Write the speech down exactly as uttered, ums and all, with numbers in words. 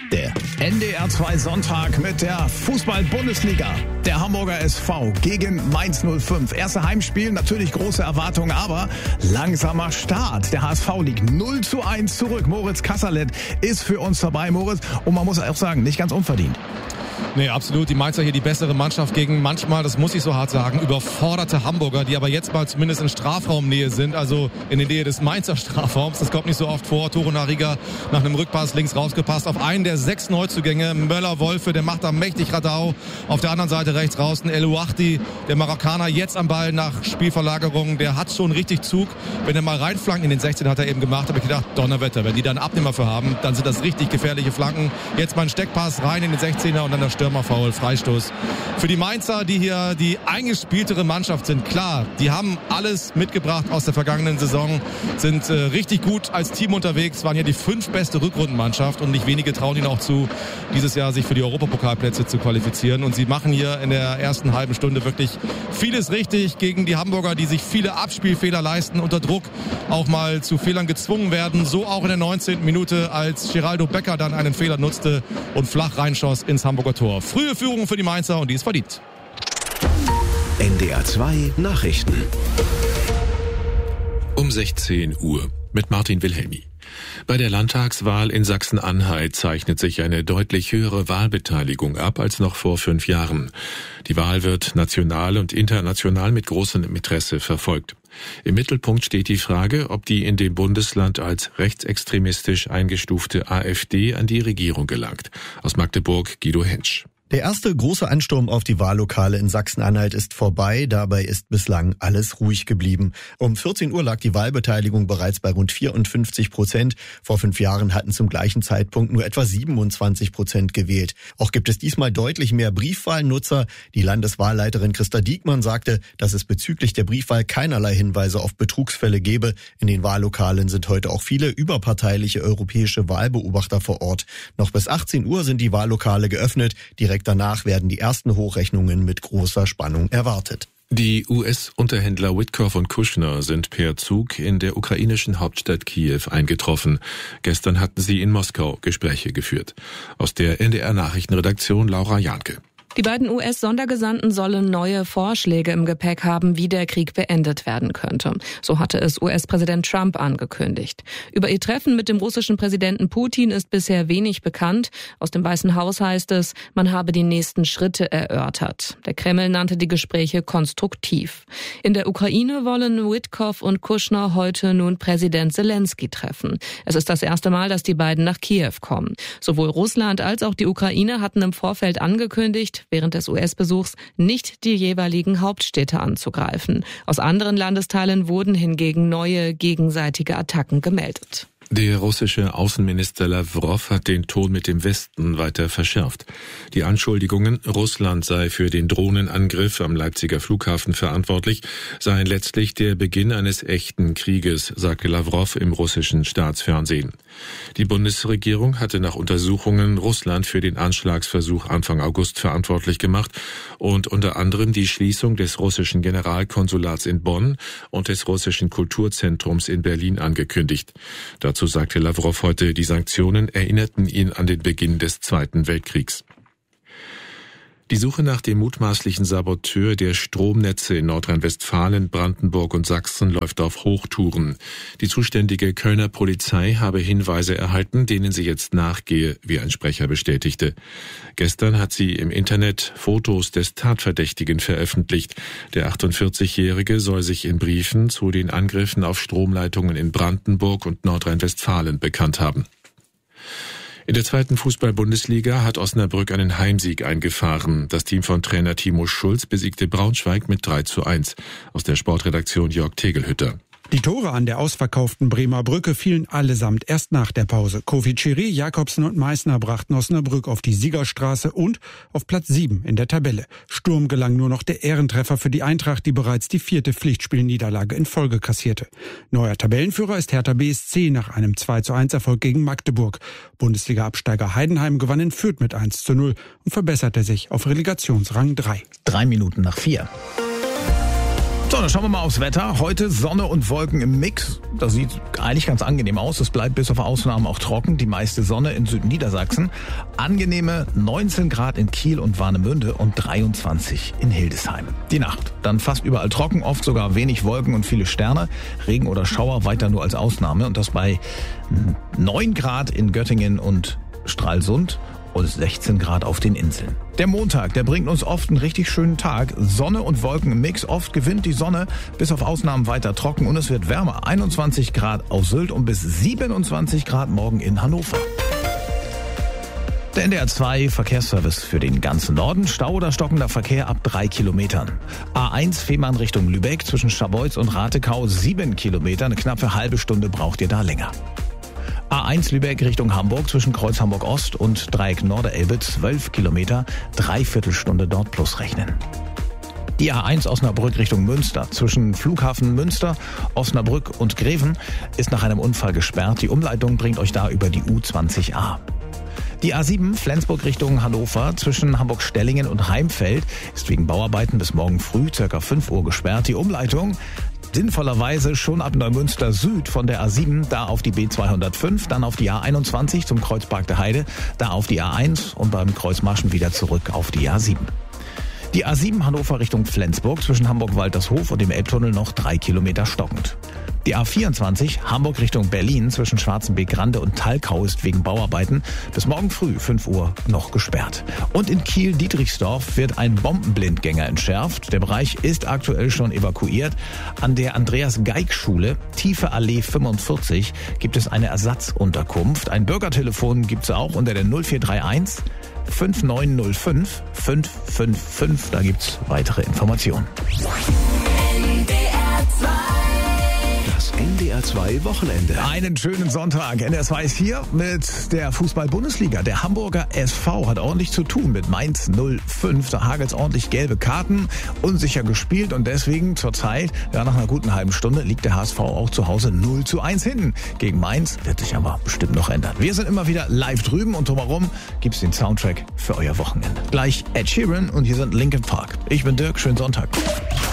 Der N D R zwei Sonntag mit der Fußball-Bundesliga. Der Hamburger S V gegen Mainz null fünf. Erste Heimspiel, natürlich große Erwartungen, aber langsamer Start. Der H S V liegt null zu eins zurück. Moritz Kasserlet ist für uns dabei, Moritz. Und man muss auch sagen, nicht ganz unverdient. Nee, absolut. Die Mainzer hier die bessere Mannschaft gegen manchmal, das muss ich so hart sagen, überforderte Hamburger, die aber jetzt mal zumindest in Strafraumnähe sind, also in der Nähe des Mainzer Strafraums. Das kommt nicht so oft vor. Toro Nariga nach einem Rückpass links rausgepasst auf einen der sechs Neuzugänge. Möller-Wolfe, der macht da mächtig Radau. Auf der anderen Seite rechts draußen El Ouahti, der Marokkaner, jetzt am Ball nach Spielverlagerung. Der hat schon richtig Zug. Wenn er mal reinflankt in den sechzehn, hat er eben gemacht, habe ich gedacht, Donnerwetter, wenn die da einen Abnehmer für haben, dann sind das richtig gefährliche Flanken. Jetzt mal ein Steckpass rein in den sechzehner und dann der Stürmerfoul, Freistoß. Für die Mainzer, die hier die eingespieltere Mannschaft sind, klar, die haben alles mitgebracht aus der vergangenen Saison, sind äh, richtig gut als Team unterwegs, waren ja die fünf beste Rückrundenmannschaft und nicht wenige trauen ihnen auch zu, dieses Jahr sich für die Europapokalplätze zu qualifizieren. Und sie machen hier in der ersten halben Stunde wirklich vieles richtig gegen die Hamburger, die sich viele Abspielfehler leisten, unter Druck auch mal zu Fehlern gezwungen werden. So auch in der neunzehnten Minute, als Geraldo Becker dann einen Fehler nutzte und flach reinschoss ins Hamburger Tor. Frühe Führung für die Mainzer und die ist verdient. N D R zwei Nachrichten. Um sechzehn Uhr mit Martin Wilhelmi. Bei der Landtagswahl in Sachsen-Anhalt zeichnet sich eine deutlich höhere Wahlbeteiligung ab als noch vor fünf Jahren. Die Wahl wird national und international mit großem Interesse verfolgt. Im Mittelpunkt steht die Frage, ob die in dem Bundesland als rechtsextremistisch eingestufte AfD an die Regierung gelangt. Aus Magdeburg Guido Hentsch. Der erste große Ansturm auf die Wahllokale in Sachsen-Anhalt ist vorbei. Dabei ist bislang alles ruhig geblieben. Um vierzehn Uhr lag die Wahlbeteiligung bereits bei rund vierundfünfzig Prozent. Vor fünf Jahren hatten zum gleichen Zeitpunkt nur etwa siebenundzwanzig Prozent gewählt. Auch gibt es diesmal deutlich mehr Briefwahlnutzer. Die Landeswahlleiterin Christa Diekmann sagte, dass es bezüglich der Briefwahl keinerlei Hinweise auf Betrugsfälle gebe. In den Wahllokalen sind heute auch viele überparteiliche europäische Wahlbeobachter vor Ort. Noch bis achtzehn Uhr sind die Wahllokale geöffnet. Direkt danach werden die ersten Hochrechnungen mit großer Spannung erwartet. Die U S-Unterhändler Witkoff und Kushner sind per Zug in der ukrainischen Hauptstadt Kiew eingetroffen. Gestern hatten sie in Moskau Gespräche geführt. Aus der N D R-Nachrichtenredaktion Laura Janke. Die beiden U S-Sondergesandten sollen neue Vorschläge im Gepäck haben, wie der Krieg beendet werden könnte. So hatte es U S-Präsident Trump angekündigt. Über ihr Treffen mit dem russischen Präsidenten Putin ist bisher wenig bekannt. Aus dem Weißen Haus heißt es, man habe die nächsten Schritte erörtert. Der Kreml nannte die Gespräche konstruktiv. In der Ukraine wollen Witkoff und Kushner heute nun Präsident Zelensky treffen. Es ist das erste Mal, dass die beiden nach Kiew kommen. Sowohl Russland als auch die Ukraine hatten im Vorfeld angekündigt, während des U S-Besuchs nicht die jeweiligen Hauptstädte anzugreifen. Aus anderen Landesteilen wurden hingegen neue gegenseitige Attacken gemeldet. Der russische Außenminister Lawrow hat den Ton mit dem Westen weiter verschärft. Die Anschuldigungen, Russland sei für den Drohnenangriff am Leipziger Flughafen verantwortlich, seien letztlich der Beginn eines echten Krieges, sagte Lawrow im russischen Staatsfernsehen. Die Bundesregierung hatte nach Untersuchungen Russland für den Anschlagsversuch Anfang August verantwortlich gemacht und unter anderem die Schließung des russischen Generalkonsulats in Bonn und des russischen Kulturzentrums in Berlin angekündigt. Dazu sagte Lawrow heute, die Sanktionen erinnerten ihn an den Beginn des Zweiten Weltkriegs. Die Suche nach dem mutmaßlichen Saboteur der Stromnetze in Nordrhein-Westfalen, Brandenburg und Sachsen läuft auf Hochtouren. Die zuständige Kölner Polizei habe Hinweise erhalten, denen sie jetzt nachgehe, wie ein Sprecher bestätigte. Gestern hat sie im Internet Fotos des Tatverdächtigen veröffentlicht. Der achtundvierzigjährige soll sich in Briefen zu den Angriffen auf Stromleitungen in Brandenburg und Nordrhein-Westfalen bekannt haben. In der zweiten Fußball-Bundesliga hat Osnabrück einen Heimsieg eingefahren. Das Team von Trainer Timo Schulz besiegte Braunschweig mit drei zu eins. Aus der Sportredaktion Jörg Tegelhütter. Die Tore an der ausverkauften Bremer Brücke fielen allesamt erst nach der Pause. Kofi Chiri, Jakobsen und Meissner brachten Osnabrück auf die Siegerstraße und auf Platz sieben in der Tabelle. Sturm gelang nur noch der Ehrentreffer für die Eintracht, die bereits die vierte Pflichtspielniederlage in Folge kassierte. Neuer Tabellenführer ist Hertha B S C nach einem zwei zu eins Erfolg gegen Magdeburg. Bundesliga-Absteiger Heidenheim gewann in Fürth mit eins zu null und verbesserte sich auf Relegationsrang drei. Drei Minuten nach vier. So, dann schauen wir mal aufs Wetter. Heute Sonne und Wolken im Mix. Das sieht eigentlich ganz angenehm aus. Es bleibt bis auf Ausnahmen auch trocken. Die meiste Sonne in Südniedersachsen. Angenehme neunzehn Grad in Kiel und Warnemünde und dreiundzwanzig in Hildesheim. Die Nacht dann fast überall trocken, oft sogar wenig Wolken und viele Sterne. Regen oder Schauer weiter nur als Ausnahme. Und das bei neun Grad in Göttingen und Stralsund und sechzehn Grad auf den Inseln. Der Montag, der bringt uns oft einen richtig schönen Tag. Sonne und Wolken im Mix. Oft gewinnt die Sonne, bis auf Ausnahmen weiter trocken und es wird wärmer. einundzwanzig Grad auf Sylt und bis siebenundzwanzig Grad morgen in Hannover. Der N D R zwei Verkehrsservice für den ganzen Norden. Stau oder stockender Verkehr ab drei Kilometern. A eins Fehmarn Richtung Lübeck zwischen Scharbeutz und Ratekau sieben Kilometer. Eine knappe halbe Stunde braucht ihr da länger. A eins Lübeck Richtung Hamburg zwischen Kreuz Hamburg Ost und Dreieck Norderelbe zwölf Kilometer, Dreiviertelstunde dort plus rechnen. Die A eins Osnabrück Richtung Münster zwischen Flughafen Münster, Osnabrück und Greven ist nach einem Unfall gesperrt. Die Umleitung bringt euch da über die U zwanzig A. Die A sieben Flensburg Richtung Hannover zwischen Hamburg-Stellingen und Heimfeld ist wegen Bauarbeiten bis morgen früh ca. fünf Uhr gesperrt. Die Umleitung sinnvollerweise schon ab Neumünster Süd von der A sieben, da auf die B zweihundertfünf, dann auf die A einundzwanzig zum Kreuzpark der Heide, da auf die A eins und beim Kreuz Marschen wieder zurück auf die A sieben. Die A sieben Hannover Richtung Flensburg zwischen Hamburg-Waltershof und dem Elbtunnel noch drei Kilometer stockend. Die A vierundzwanzig Hamburg Richtung Berlin zwischen Schwarzenbeek-Grande und Thalkau ist wegen Bauarbeiten bis morgen früh fünf Uhr noch gesperrt. Und in Kiel-Dietrichsdorf wird ein Bombenblindgänger entschärft. Der Bereich ist aktuell schon evakuiert. An der Andreas-Geig-Schule, Tiefe Allee fünfundvierzig, gibt es eine Ersatzunterkunft. Ein Bürgertelefon gibt es auch unter der null vier drei eins fünf neun null fünf fünf fünf fünf. Da gibt's weitere Informationen. N D R zwei Wochenende. Einen schönen Sonntag. N D R zwei ist hier mit der Fußball-Bundesliga. Der Hamburger S V hat ordentlich zu tun mit Mainz null fünf. Da hagelt's ordentlich gelbe Karten, unsicher gespielt und deswegen zurzeit, ja, nach einer guten halben Stunde liegt der H S V auch zu Hause null zu eins hinten. Gegen Mainz wird sich aber bestimmt noch ändern. Wir sind immer wieder live drüben und drumherum gibt's den Soundtrack für euer Wochenende. Gleich Ed Sheeran und hier sind Linkin Park. Ich bin Dirk, schönen Sonntag.